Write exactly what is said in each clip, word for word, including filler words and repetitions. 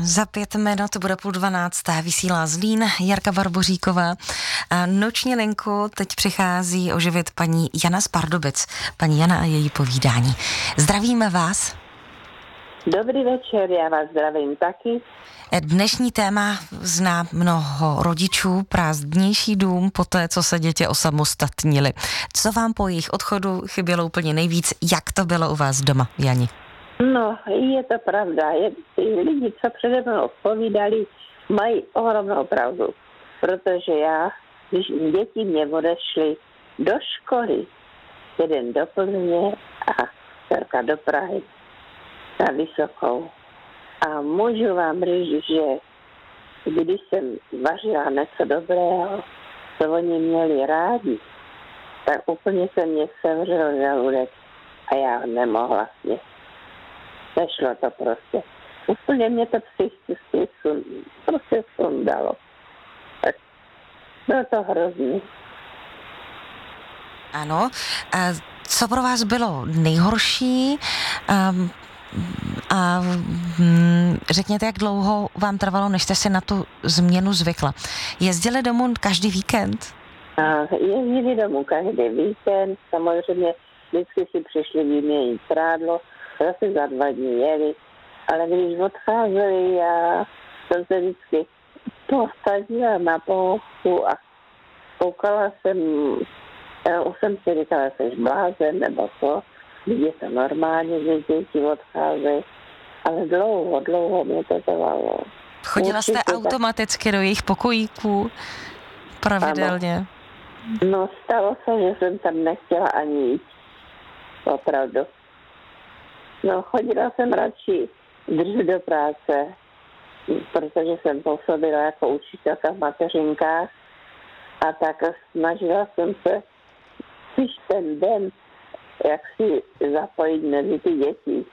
Za pět minut bude půl dvanácté, vysílá Zlín, Jarka Barboříková. A noční linku teď přichází oživit paní Jana z Pardubic. Paní Jana a její povídání. Zdravíme vás. Dobrý večer, já vás zdravím taky. Dnešní téma zná mnoho rodičů, prázdnější dům, poté, co se děti osamostatnili. Co vám po jejich odchodu chybělo úplně nejvíc? Jak to bylo u vás doma, Jani? No, je to pravda. Je, ty lidi, co přede mnou odpovídali, mají ohromnou pravdu. Protože já, když děti mě odešly do školy, jeden do Plzně a dcerka do Prahy na Vysokou. A můžu vám říct, že když jsem vařila něco dobrého, co oni měli rádi, tak úplně se mě sevřel žaludek a já ho nemohla sněst. Nešlo to prostě. Úplně mě to psychicky sun, prostě sundalo. Tak bylo to hrozný. Ano. A co pro vás bylo nejhorší? Um, a um, řekněte, jak dlouho vám trvalo, než jste si na tu změnu zvykla. Jezdili domů každý víkend? A jezdili domů každý víkend. Samozřejmě vždycky si přišli vyměnit prádlo. Zase za dva dny jeli, ale když odcházeli, já jsem se vždycky postavila na pohodu a koukala jsem, já už jsem si říkala, že jsi blázen nebo co, když je to normálně, že děti odcházejí, ale dlouho, dlouho mě to trvalo. Chodila Určitě jste automaticky tak do jejich pokojíků pravidelně? Ano. No, stalo se, že jsem tam nechtěla ani jít. Opravdu. No, chodila jsem radši dřív do práce, protože jsem působila jako učitelka v mateřinkách a tak snažila jsem se když ten den, jak si zapojit mezi ty děti.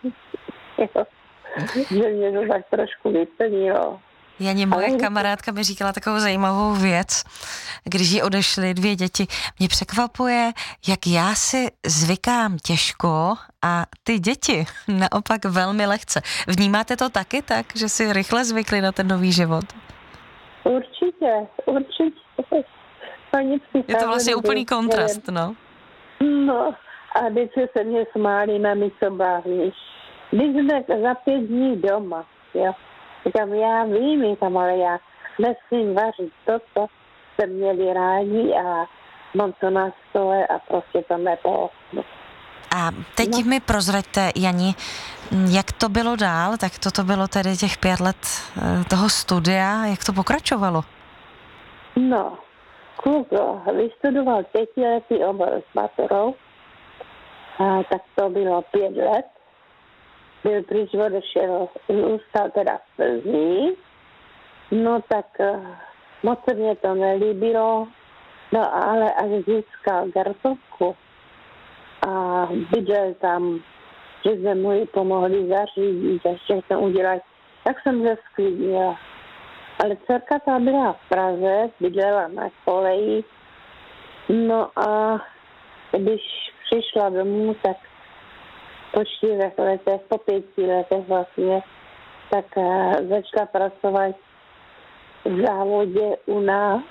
Že mě to tak trošku vyplnilo. Janě, moje Ale... kamarádka mi říkala takovou zajímavou věc, když jí odešly dvě děti. Mě překvapuje, jak já si zvykám těžko a ty děti naopak velmi lehce. Vnímáte to taky tak, že si rychle zvykli na ten nový život? Určitě, určitě. Je to vlastně úplný kontrast, no. No, a vždycky se mě smáli, mami, co bavíš. Když jsme za pět dní doma, jo. Říkám, já vím, tam, ale já nesmím vařit to, co se měli rádi a mám to na stole a prostě to nepohnu. A teď no. mi prozraďte, Jani, jak to bylo dál, tak toto bylo tedy těch pět let toho studia, jak to pokračovalo? No, kluk vystudoval pětiletý obor s maturou, a tak to bylo pět let. Byl pryč, odešel, zůstal teda v Plzni, no tak moc se mě to nelíbilo, no ale až získal Gartovku a bydlel tam, že jsme mu ji pomohli zařídit a všechno udělat, tak jsem se sklidnila. Ale dcerka ta byla v Praze, bydlela na koleji, no a když přišla domů, tak po čtyřech letech, po pěti letech vlastně, tak uh, začala pracovat v závodě u nás.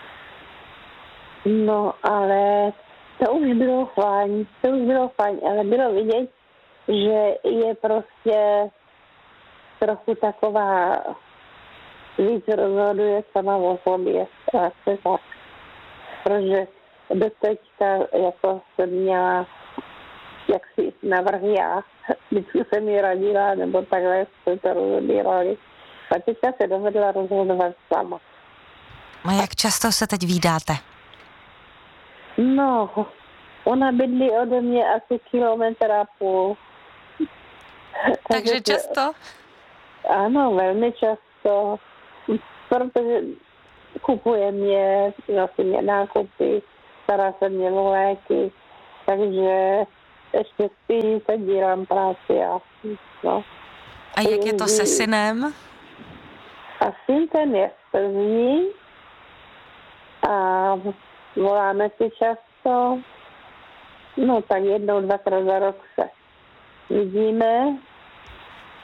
No, ale to už bylo fajn, to už bylo fajn, ale bylo vidět, že je prostě trochu taková, víc rozhoduje sama o sobě. Tak, protože do teďka jako jsem měla jak si navrh já, vždycky jsem ji radila, nebo takhle jsme to rozhodírali. A teďka se dovedla rozhodovat sama. A jak často se teď vídáte? No, ona bydlí ode mě asi kilometr a půl. Takže často? Ano, velmi často, protože kupuje mě, nosí mě nákupy, stará se mě o léky, takže ještě spí, teď dělám práci a no. A jak je to se synem? A syn ten je v Plzni a voláme si často, no tak jednou, dvakrát za rok se vidíme,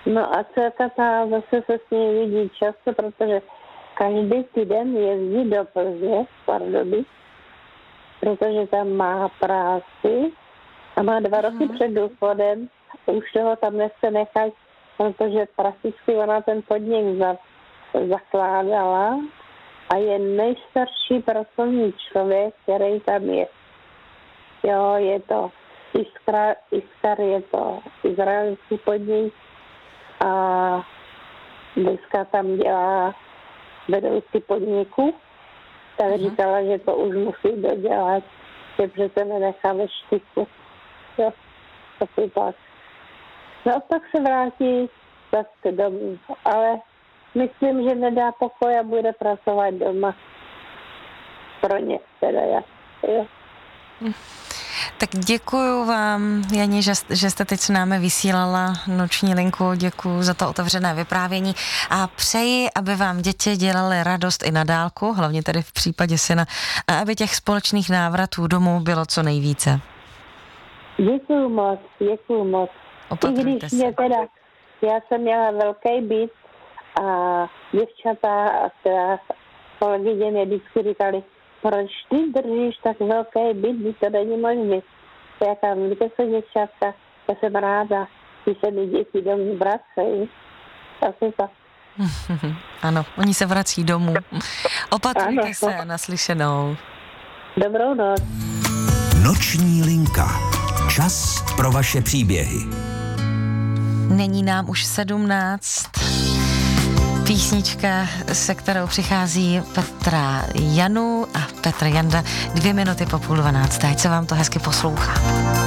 No a dcerka zase se s ní vidí často, protože každý týden jezdí do Plzně, Pardubic, protože tam má práci a má dva roky mm. před důchodem. Už toho tam nechce nechat, protože prakticky ona ten podnik za, zakládala a je nejstarší pracovní člověk, který tam je. Jo, je to Iskra, Iskar, je to izraelský podnik a dneska tam dělá vedoucí podniku, tak mm. říkala, že to už musí dodělat, že přece nenechá ve štyku. Jo, to tak. No pak se vrátí zase domů, ale myslím, že nedá pokoj a bude pracovat doma. Pro ně teda já. Jo. Tak děkuju vám, Janě, že, že jste teď s námi vysílala noční linku, děkuju za to otevřené vyprávění a přeji, aby vám děti dělaly radost i na dálku, hlavně tedy v případě syna, a aby těch společných návratů domů bylo co nejvíce. Děkuju moc, děkuju moc. I když mě teda, já jsem měla velký byt a děvčata a teda kolegyně mě vždycky říkali, proč ty držíš tak velký byt, když to není možné. Já tam, víte co, děvčatka, já jsem ráda, když se mi děti domů vracejí. Asi tak. Ano, oni se vrací domů. Opatrujte ano, se, naslyšenou. Dobrou noc. Noční linka. Čas pro vaše příběhy. Není nám už sedmnáct. Písnička, se kterou přichází Petra Janu a Petr Janda dvě minuty po půl dvanácté. Ať se vám to hezky poslouchá.